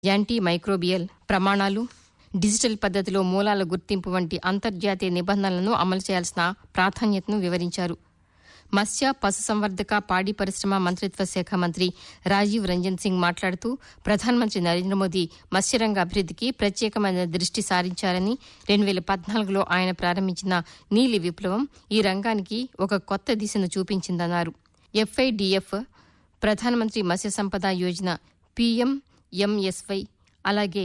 Anti microbial ప్రమాణాలు, digital పద్ధతిలో మూలాల గుర్తింపు వంటి అంతర్జాతీయ నిబంధనలను అమలు చేయాల్సిన ప్రాధాన్యతను వివరించారు. మత్స్య, పశుసంవర్ధక, పాడి పరిశ్రమ మంత్రిత్వ శాఖ మంత్రి రాజీవ్ రంజన్ సింగ్ మాట్లాడుతూ ప్రధానమంత్రి నరేంద్ర మోదీ మత్స్యరంగ అభివృద్దికి ప్రత్యేకమైన దృష్టి సారించారని, 2014లో ఆయన ప్రారంభించిన నీలి విప్లవం ఈ రంగానికి ఒక కొత్త దిశను చూపించిందన్నారు. FIDF, ప్రధానమంత్రి మత్స్య సంపద యోజన PMMSY, అలాగే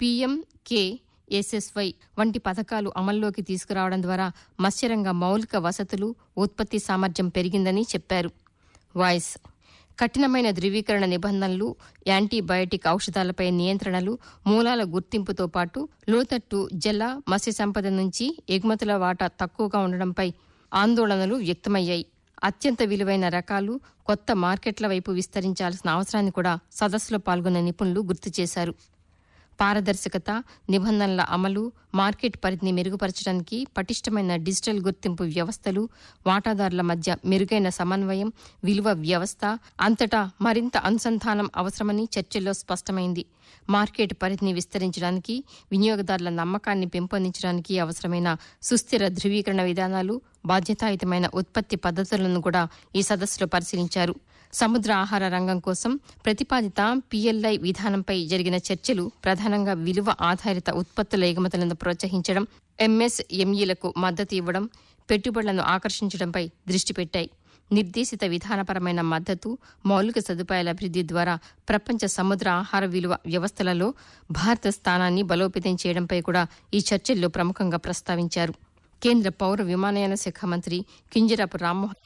PMKSSY వంటి పథకాలు అమల్లోకి తీసుకురావడం ద్వారా మత్స్యరంగ మౌలిక వసతులు, ఉత్పత్తి సామర్థ్యం పెరిగిందని చెప్పారు. వాయిస్ కఠినమైన ధృవీకరణ నిబంధనలు, యాంటీబయాటిక్ ఔషధాలపై నియంత్రణలు, మూలాల గుర్తింపుతో పాటు లోతట్టు జల మత్స్య సంపద నుంచి ఎగుమతుల వాటా తక్కువగా ఉండడంపై ఆందోళనలు వ్యక్తమయ్యాయి. అత్యంత విలువైన రకాలు, కొత్త మార్కెట్ల వైపు విస్తరించాల్సిన అవసరాన్ని కూడా సదస్సులో పాల్గొన్న నిపుణులు గుర్తు చేశారు. పారదర్శకత, నిబంధనల అమలు, మార్కెట్ పరిధిని మెరుగుపరచడానికి పటిష్టమైన డిజిటల్ గుర్తింపు వ్యవస్థలు, వాటాదారుల మధ్య మెరుగైన సమన్వయం, విలువ వ్యవస్థ, అంతటా మరింత అనుసంధానం అవసరమని చర్చల్లో స్పష్టమైంది. మార్కెట్ పరిధిని విస్తరించడానికి, వినియోగదారుల నమ్మకాన్ని పెంపొందించడానికి అవసరమైన సుస్థిర ధృవీకరణ విధానాలు, బాధ్యతాయుతమైన ఉత్పత్తి పద్ధతులను కూడా ఈ సదస్సులో పరిశీలించారు. సముద్ర ఆహార రంగం కోసం ప్రతిపాదిత PLI విధానంపై జరిగిన చర్చలు ప్రధానంగా విలువ ఆధారిత ఉత్పత్తుల ఎగుమతులను ప్రోత్సహించడం, MSMEలకు మద్దతు ఇవ్వడం, పెట్టుబడులను ఆకర్షించడంపై దృష్టి పెట్టాయి. నిర్దేశిత విధానపరమైన మద్దతు, మౌలిక సదుపాయాల అభివృద్ది ద్వారా ప్రపంచ సముద్ర ఆహార విలువ వ్యవస్థలలో భారత స్థానాన్ని బలోపేతం చేయడంపై కూడా ఈ చర్చల్లో ప్రముఖంగా ప్రస్తావించారు. కేంద్ర పౌర విమానయాన శాఖ మంత్రి కింజరాపు రామ్మోహన్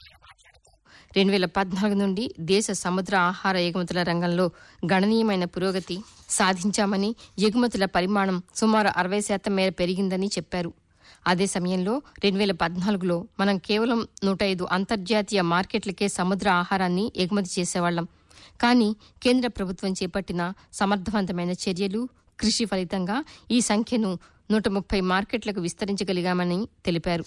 2014 నుండి దేశ సముద్ర ఆహార ఎగుమతుల రంగంలో గణనీయమైన పురోగతి సాధించామని, ఎగుమతుల పరిమాణం సుమారు 60% మేర పెరిగిందని చెప్పారు. అదే సమయంలో 2014లో మనం కేవలం 105 అంతర్జాతీయ మార్కెట్లకే సముద్ర ఆహారాన్ని ఎగుమతి చేసేవాళ్లం. కానీ కేంద్ర ప్రభుత్వం చేపట్టిన సమర్థవంతమైన చర్యలు, కృషి ఫలితంగా ఈ సంఖ్యను 130 మార్కెట్లకు విస్తరించగలిగామని తెలిపారు.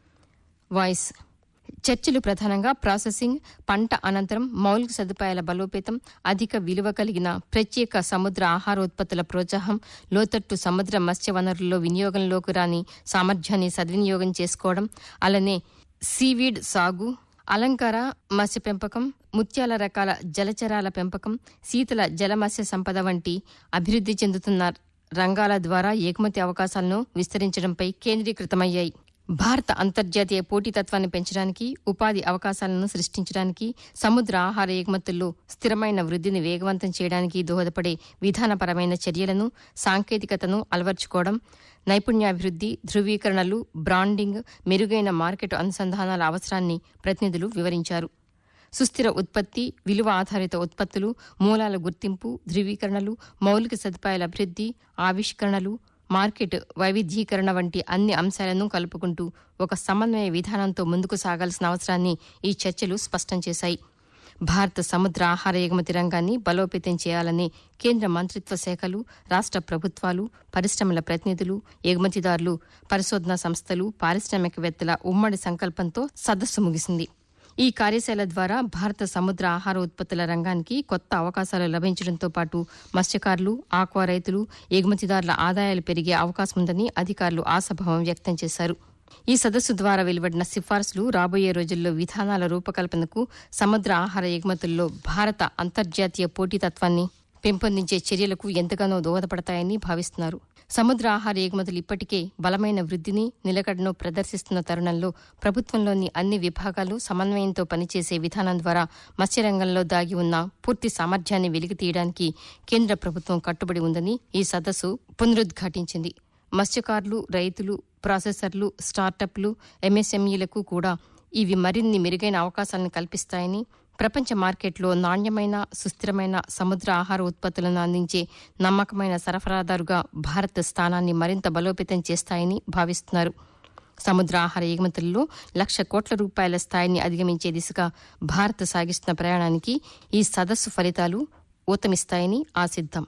వాయిస్ చర్చలు ప్రధానంగా ప్రాసెసింగ్, పంట అనంతరం మౌలిక సదుపాయాల బలోపేతం, అధిక విలువ కలిగిన ప్రత్యేక సముద్ర ఆహారోత్పత్తుల ప్రోత్సాహం, లోతట్టు సముద్ర మత్స్య వనరుల్లో వినియోగంలోకి రాని సామర్థ్యాన్ని సద్వినియోగం చేసుకోవడం, అలానే సీవీడ్ సాగు, అలంకార మత్స్య పెంపకం, ముత్యాల రకాల జలచరాల పెంపకం, శీతల జల మత్స్య సంపద వంటి అభివృద్ది చెందుతున్న రంగాల ద్వారా ఎగుమతి అవకాశాలను విస్తరించడంపై కేంద్రీకృతమయ్యాయి. భారత అంతర్జాతీయ పోటీతత్వాన్ని పెంచడానికి, ఉపాధి అవకాశాలను సృష్టించడానికి, సముద్ర ఆహార ఎగుమతుల్లో స్థిరమైన వృద్ధిని వేగవంతం చేయడానికి దోహదపడే విధానపరమైన చర్యలను, సాంకేతికతను అలవర్చుకోవడం, నైపుణ్యాభివృద్ది, ధృవీకరణలు, బ్రాండింగ్, మెరుగైన మార్కెట్ అనుసంధానాల అవసరాన్ని ప్రతినిధులు వివరించారు. సుస్థిర ఉత్పత్తి, విలువ ఆధారిత ఉత్పత్తులు, మూలాల గుర్తింపు, ధృవీకరణలు, మౌలిక సదుపాయాల అభివృద్ది, ఆవిష్కరణలు, మార్కెట్ వైవిధ్యీకరణ వంటి అన్ని అంశాలను కలుపుకుంటూ ఒక సమన్వయ విధానంతో ముందుకు సాగాల్సిన అవసరాన్ని ఈ చర్చలు స్పష్టం చేశాయి. భారత సముద్ర ఆహార ఎగుమతి రంగాన్ని బలోపేతం చేయాలని కేంద్ర మంత్రిత్వ శాఖలు, రాష్ట ప్రభుత్వాలు, పరిశ్రమల ప్రతినిధులు, ఎగుమతిదారులు, పరిశోధనా సంస్థలు, పారిశ్రామికవేత్తల ఉమ్మడి సంకల్పంతో సదస్సు ముగిసింది. ఈ కార్యశాల ద్వారా భారత సముద్ర ఆహార ఉత్పత్తుల రంగానికి కొత్త అవకాశాలు లభించడంతో పాటు మత్స్యకారులు, ఆక్వా రైతులు, ఎగుమతిదారుల ఆదాయాలు పెరిగే అవకాశం ఉందని అధికారులు ఆశాభావం వ్యక్తం చేశారు. ఈ సదస్సు ద్వారా వెలువడిన సిఫార్సులు రాబోయే రోజుల్లో విధానాల రూపకల్పనకు, సముద్ర ఆహార ఎగుమతుల్లో భారత అంతర్జాతీయ పోటీతత్వాన్ని పెంపొందించే చర్యలకు ఎంతగానో దోహదపడతాయని భావిస్తున్నారు. సముద్ర ఆహార ఎగుమతులు ఇప్పటికే బలమైన వృద్ధిని, నిలకడను ప్రదర్శిస్తున్న తరుణంలో ప్రభుత్వంలోని అన్ని విభాగాలు సమన్వయంతో పనిచేసే విధానం ద్వారా మత్స్యరంగంలో దాగి ఉన్న పూర్తి సామర్థ్యాన్ని వెలికితీయడానికి కేంద్ర ప్రభుత్వం కట్టుబడి ఉందని ఈ సదస్సు పునరుద్ఘాటించింది. మత్స్యకారులు, రైతులు, ప్రాసెసర్లు, స్టార్టప్లు, MSMEలకు కూడా ఇవి మరిన్ని మెరుగైన అవకాశాలను కల్పిస్తాయని, ప్రపంచ మార్కెట్లో నాణ్యమైన, సుస్థిరమైన సముద్ర ఆహార ఉత్పత్తులను అందించే నమ్మకమైన సరఫరాదారుగా భారత స్థానాన్ని మరింత బలోపేతం చేస్తాయని భావిస్తున్నారు. సముద్ర ఆహార ఎగుమతుల్లో 1,00,000 కోట్ల రూపాయల స్థాయిని అధిగమించే దిశగా భారత్ సాగిస్తున్న ప్రయాణానికి ఈ సదస్సు ఫలితాలు ఊతమిస్తాయని ఆశిద్దాం.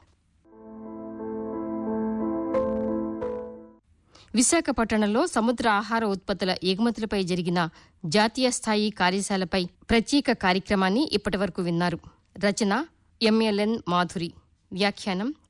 విశాఖపట్నంలో సముద్ర ఆహార ఉత్పత్తుల ఎగుమతులపై జరిగిన జాతీయ స్థాయి కార్యశాలపై ప్రత్యేక కార్యక్రమాన్ని ఇప్పటివరకు విన్నారు. రచన MLN మాధురి, వ్యాఖ్యానం